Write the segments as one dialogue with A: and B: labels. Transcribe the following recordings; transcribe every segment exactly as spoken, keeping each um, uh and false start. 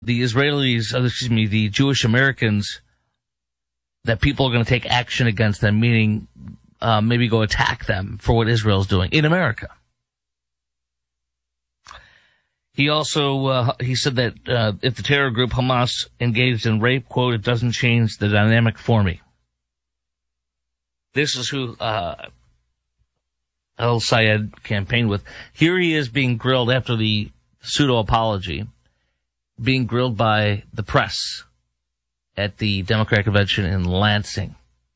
A: the Israelis, uh, excuse me, the Jewish Americans, that people are going to take action against them, meaning uh, maybe go attack them for what Israel's doing in America. He also, uh, he said that uh, if the terror group Hamas engaged in rape, quote, it doesn't change the dynamic for me. This is who uh, al-Sayed campaigned with. Here he is being grilled after the pseudo-apology, being grilled by the press at the Democratic convention in Lansing.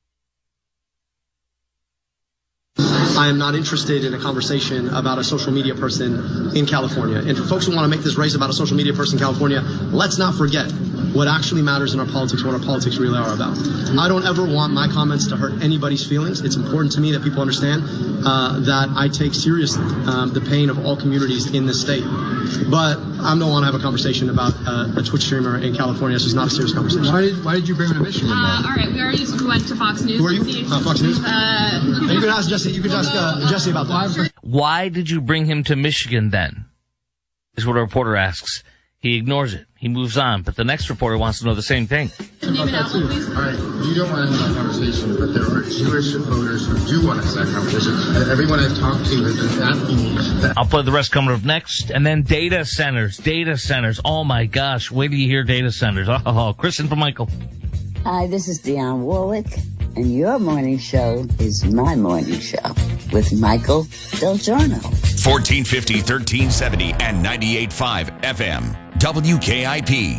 B: I am not interested in a conversation about a social media person in California. And for folks who want to make this race about a social media person in California, let's not forget what actually matters in our politics, what our politics really are about. I don't ever want my comments to hurt anybody's feelings. It's important to me that people understand uh, that I take seriously um, the pain of all communities in this state. But I don't want to have a conversation about uh, a Twitch streamer in California. This is not a serious conversation.
C: Why did Why did you bring him to Michigan?
D: Uh, all right, we already went to Fox News.
B: Who are you? Uh, Fox News.
D: Uh,
B: you could ask Jesse. You could ask uh, Jesse about that.
A: Why did you bring him to Michigan then? Is what a reporter asks. He ignores it. He moves on. But the next reporter wants to know the same thing.
D: Name and outlet, please.
C: All right, you don't want to have that conversation, but there are Jewish voters who do want to have that conversation. And everyone I've talked to has been asking me that.
A: I'll play the rest coming up next. And then data centers. Data centers. Oh, my gosh. Wait till you hear data centers. Oh, Kristen from Michael.
E: Hi, this is Dionne Warwick, and your morning show is my morning show with Michael Del Giorno.
F: fourteen fifty, thirteen seventy, and ninety-eight point five F M. W K I P.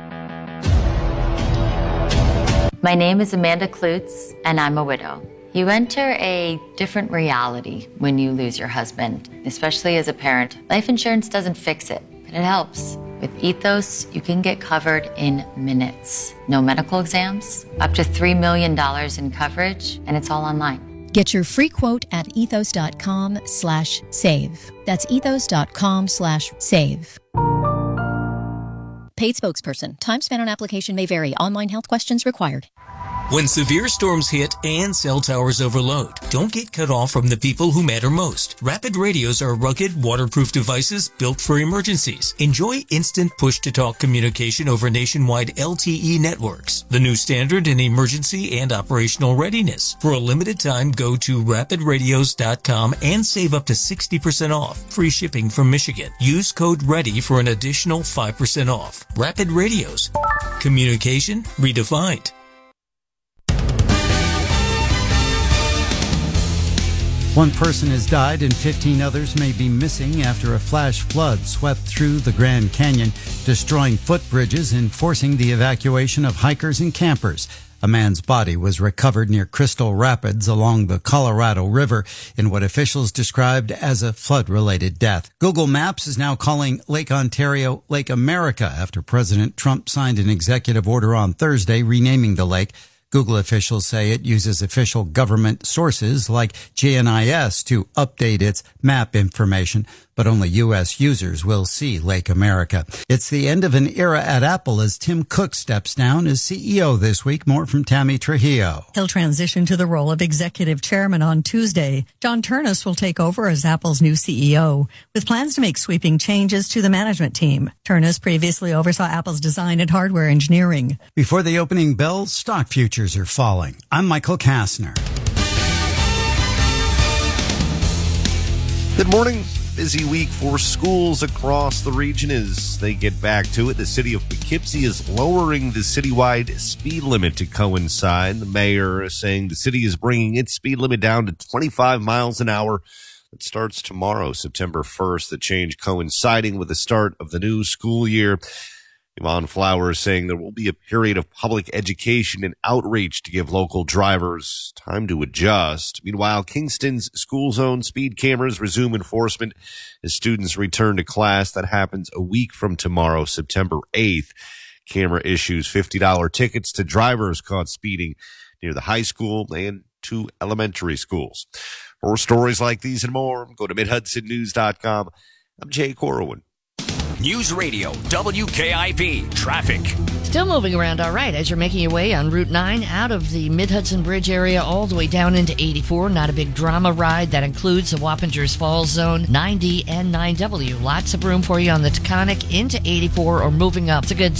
G: My name is Amanda Klutz, and I'm a widow. You enter a different reality when you lose your husband, especially as a parent. Life insurance doesn't fix it, but it helps. With Ethos, you can get covered in minutes. No medical exams, up to three million dollars in coverage, and it's all online.
H: Get your free quote at ethos.com slash save. That's ethos.com slash save. Paid spokesperson. Time spent on application may vary. Online health questions required.
I: When severe storms hit and cell towers overload, don't get cut off from the people who matter most. Rapid radios are rugged, waterproof devices built for emergencies. Enjoy instant push-to-talk communication over nationwide L T E networks, the new standard in emergency and operational readiness. For a limited time, go to rapid radios dot com and save up to sixty percent off. Free shipping from Michigan. Use code READY for an additional five percent off. Rapid Radios. Communication redefined.
J: One person has died and fifteen others may be missing after a flash flood swept through the Grand Canyon, destroying footbridges and forcing the evacuation of hikers and campers. A man's body was recovered near Crystal Rapids along the Colorado River in what officials described as a flood-related death. Google Maps is now calling Lake Ontario Lake America after President Trump signed an executive order on Thursday renaming the lake. Google officials say it uses official government sources like G N I S to update its map information, but only U S users will see Lake America. It's the end of an era at Apple as Tim Cook steps down as C E O this week. More from Tammy Trujillo.
K: He'll transition to the role of executive chairman on Tuesday. John Ternus will take over as Apple's new C E O, with plans to make sweeping changes to the management team. Ternus previously oversaw Apple's design and hardware engineering.
J: Before the opening bell, stock futures are falling. I'm Michael Kastner.
L: Good morning. Busy week for schools across the region as they get back to it. The city of Poughkeepsie is lowering the citywide speed limit to coincide. The mayor is saying the city is bringing its speed limit down to twenty-five miles an hour. It starts tomorrow, September first. The change coinciding with the start of the new school year. Yvonne Flowers saying there will be a period of public education and outreach to give local drivers time to adjust. Meanwhile, Kingston's school zone speed cameras resume enforcement as students return to class. That happens a week from tomorrow, September eighth. Camera issues fifty dollars tickets to drivers caught speeding near the high school and two elementary schools. For stories like these and more, go to mid hudson news dot com. I'm Jay Corwin.
F: News Radio, W K I P, traffic.
M: Still moving around all right as you're making your way on Route nine out of the Mid-Hudson Bridge area all the way down into eighty-four. Not a big drama ride. That includes the Wappingers Falls Zone, nine D and nine W. Lots of room for you on the Taconic into eighty-four or moving up. It's a good